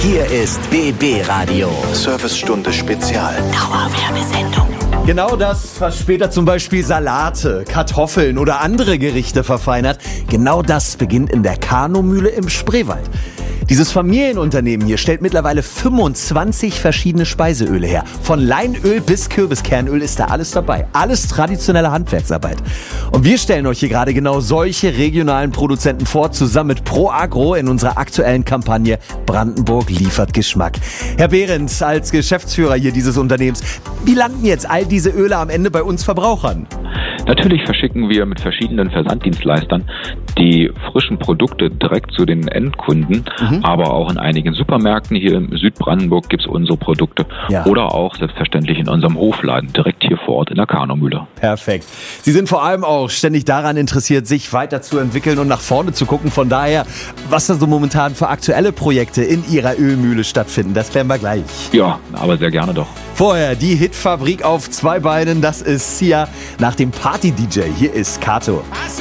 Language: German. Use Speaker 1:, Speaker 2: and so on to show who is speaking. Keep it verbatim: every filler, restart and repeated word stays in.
Speaker 1: Hier ist B B Radio.
Speaker 2: Servicestunde Spezial.
Speaker 1: Dauerwerbesendung.
Speaker 3: Genau das, was später zum Beispiel Salate, Kartoffeln oder andere Gerichte verfeinert, genau das beginnt in der Kano-Mühle im Spreewald. Dieses Familienunternehmen hier stellt mittlerweile fünfundzwanzig verschiedene Speiseöle her. Von Leinöl bis Kürbiskernöl ist da alles dabei. Alles traditionelle Handwerksarbeit. Und wir stellen euch hier gerade genau solche regionalen Produzenten vor, zusammen mit Pro Agro in unserer aktuellen Kampagne Brandenburg liefert Geschmack. Herr Behrens, als Geschäftsführer hier dieses Unternehmens, wie landen jetzt all diese Öle am Ende bei uns Verbrauchern?
Speaker 4: Natürlich verschicken wir mit verschiedenen Versanddienstleistern die frischen Produkte direkt zu den Endkunden, mhm. aber auch in einigen Supermärkten hier in Südbrandenburg gibt es unsere Produkte ja. oder auch selbstverständlich in unserem Hofladen direkt hier vor Ort in der Kano-Mühle.
Speaker 3: Perfekt. Sie sind vor allem auch ständig daran interessiert, sich weiterzuentwickeln und nach vorne zu gucken. Von daher, was da so momentan für aktuelle Projekte in Ihrer Ölmühle stattfinden, das klären wir gleich.
Speaker 4: Ja, aber sehr gerne doch.
Speaker 3: Vorher die Hitfabrik auf zwei Beinen, das ist Sia nach dem Party-D J. Hier ist Kato.